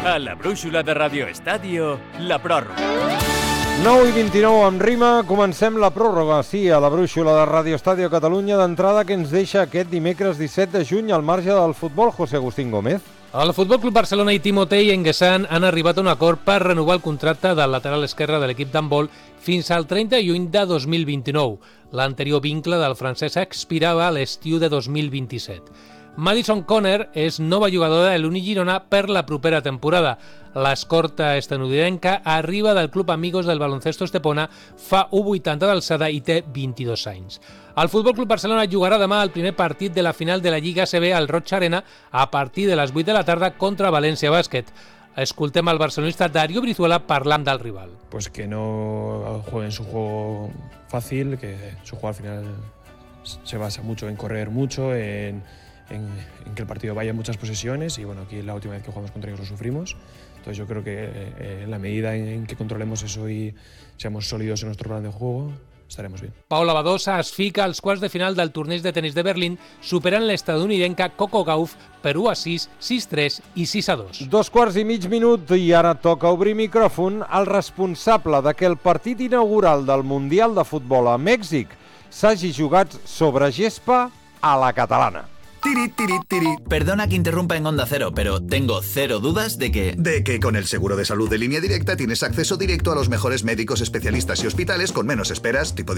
A la brúixola de Radio Estadio, la pròrroga. 9:29 amb rima, comencem la pròrroga, sí, a la brúixola de Radio Estadio Catalunya, d'entrada que ens deixa aquest dimecres 17 de juny al marge del futbol, José Agustín Gómez. El Futbol Club Barcelona i Timotei Enguessan han arribat a un acord per renovar el contracte del lateral esquerre de l'equip d'handbol fins al 30 de juny de 2029. L'anterior vincle del francès expirava a l'estiu de 2027. Madison Conner és nova jugadora de l'Uni Girona per la propera temporada. L'escorta estadounidenca arriba del Club Amigos del Baloncesto Estepona, fa 1,80 d'alçada i té 22 anys. El Futbol Club Barcelona jugarà demà el primer partit de la final de la Lliga ACB al Roig Arena a partir de les 8 de la tarda contra València Bàsquet. Escoltem al barcelonista Dario Brizuela parlant del rival. Pues que no jueguen su juego fácil, que su juego al final se basa mucho en correr mucho, en que el partido vaya en muchas posesiones y bueno, aquí la última vez que jugamos contra ellos lo sufrimos. Entonces yo creo que en la medida en que controlemos eso y seamos sólidos en nuestro plan de juego, estaremos bien. Paula Badosa es fica als quarts de final del torneig de tenis de Berlín, superant l'estadounidenca Coco Gauff per 1-6, 6-3 i 6-2. 2:15 i ara toca obrir micròfon al responsable de que el partit inaugural del Mundial de Futbol a Mèxic s'hagi jugat sobre gespa a la catalana. Perdona que interrumpa en Onda Cero, pero tengo cero dudas de que con el seguro de salud de Línea Directa tienes acceso directo a los mejores médicos, especialistas y hospitales con menos esperas, tipo